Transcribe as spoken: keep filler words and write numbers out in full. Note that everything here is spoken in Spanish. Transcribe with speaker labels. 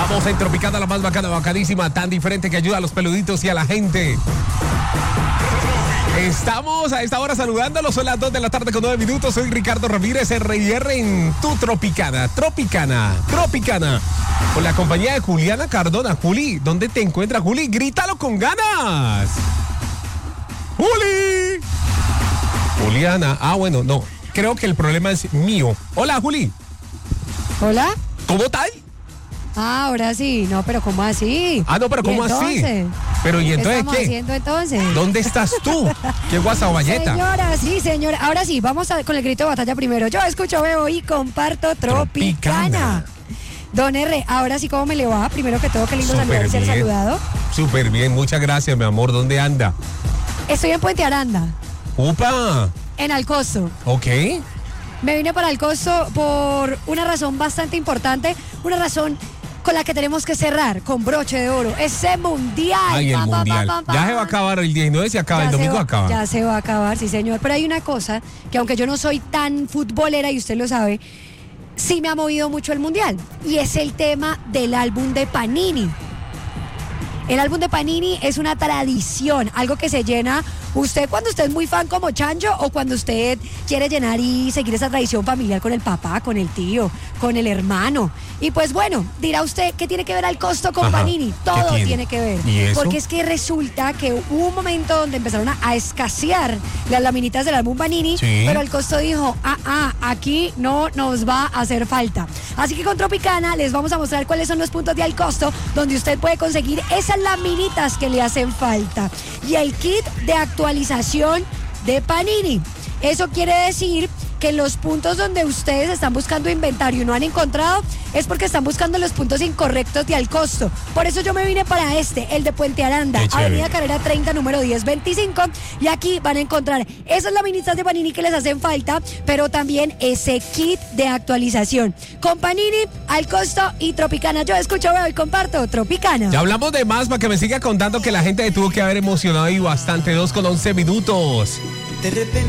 Speaker 1: Estamos en Tropicana, la más bacana, bacadísima, tan diferente que ayuda a los peluditos y a la gente. Estamos a esta hora saludándolos, son las dos de la tarde con nueve minutos. Soy Ricardo Ramírez, R y R en tu Tropicana, Tropicana, Tropicana. Con la compañía de Juliana Cardona. Juli, ¿dónde te encuentras, Juli? ¡Grítalo con ganas! ¡Juli! Juliana, ah, bueno, no, creo que el problema es mío. Hola, Juli.
Speaker 2: Hola.
Speaker 1: ¿Cómo estás?
Speaker 2: Ah, ahora sí. No, pero ¿cómo así?
Speaker 1: Ah, no, pero ¿cómo así? Pero ¿y entonces
Speaker 2: ¿qué? estamos
Speaker 1: qué?
Speaker 2: haciendo entonces?
Speaker 1: ¿Dónde estás tú? ¿Qué guasaballeta?
Speaker 2: Señora, sí, señora. Ahora sí, vamos a, con el grito de batalla primero. Yo escucho, veo y comparto Tropicana.
Speaker 1: Tropicana.
Speaker 2: Don R, ahora sí, ¿cómo me le va? Primero que todo, qué lindo saludar y ser saludado.
Speaker 1: Súper bien, muchas gracias, mi amor. ¿Dónde anda?
Speaker 2: Estoy en Puente Aranda.
Speaker 1: ¡Upa!
Speaker 2: En Alcosto.
Speaker 1: Ok.
Speaker 2: Me vine para Alcosto por una razón bastante importante, una razón con la que tenemos que cerrar con broche de oro. Ese mundial.
Speaker 1: Ay, el
Speaker 2: Pam, pam,
Speaker 1: mundial.
Speaker 2: pam, pam,
Speaker 1: Ya se va a
Speaker 2: pam.
Speaker 1: acabar el diecinueve, se acaba,
Speaker 2: Ya
Speaker 1: el
Speaker 2: se
Speaker 1: domingo
Speaker 2: va-
Speaker 1: acaba.
Speaker 2: Ya se va a acabar, sí, señor. Pero hay una cosa que, aunque yo no soy tan futbolera y usted lo sabe, sí me ha movido mucho el mundial. Y es el tema del álbum de Panini. El álbum de Panini es una tradición, algo que se llena usted cuando usted es muy fan como Chancho o cuando usted quiere llenar y seguir esa tradición familiar con el papá, con el tío, con el hermano. Y pues bueno, dirá usted, ¿qué tiene que ver Alcosto con
Speaker 1: Ajá,
Speaker 2: Panini?
Speaker 1: ¿qué
Speaker 2: Todo
Speaker 1: tiene?
Speaker 2: tiene que ver.
Speaker 1: ¿Y eso?
Speaker 2: Porque es que resulta que hubo un momento donde empezaron a, a escasear las laminitas del álbum Panini,
Speaker 1: Sí.
Speaker 2: pero Alcosto dijo, ah, ah, aquí no nos va a hacer falta. Así que con Tropicana les vamos a mostrar cuáles son los puntos de Alcosto donde usted puede conseguir esas laminitas que le hacen falta. Y el kit de actualización de Panini. Eso quiere decir que los puntos donde ustedes están buscando inventario y no han encontrado es porque están buscando los puntos incorrectos de Alcosto. Por eso yo me vine para este, el de Puente Aranda,
Speaker 1: Qué chévere.
Speaker 2: Avenida Carrera treinta, número diez veinticinco. Y aquí van a encontrar esas laminitas de Panini que les hacen falta, pero también ese kit de actualización. Con Panini, Alcosto y Tropicana. Yo escucho, veo y comparto Tropicana.
Speaker 1: Ya hablamos de más para que me siga contando que la gente tuvo que haber emocionado y bastante. Dos con once minutos.
Speaker 3: De repente